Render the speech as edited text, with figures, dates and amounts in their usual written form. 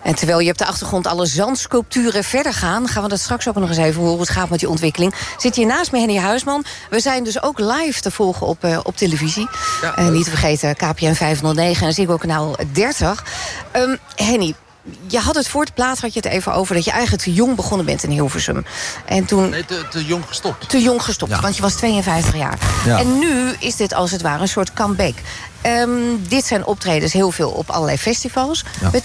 En terwijl je op de achtergrond alle zandsculpturen verder gaan... gaan we dat straks ook nog eens even horen hoe het gaat met die ontwikkeling. Zit hier naast me Henny Huisman. We zijn dus ook live te volgen op televisie. Ja, niet te vergeten KPN 509 en Ziggo kanaal 30. Henny, je had het voor het plaat had je het even over... dat je eigenlijk te jong begonnen bent in Hilversum. En toen... Nee, te jong gestopt. Te jong gestopt, want je was 52 jaar. Ja. En nu is dit als het ware een soort comeback. Dit zijn optredens heel veel op allerlei festivals. Ja.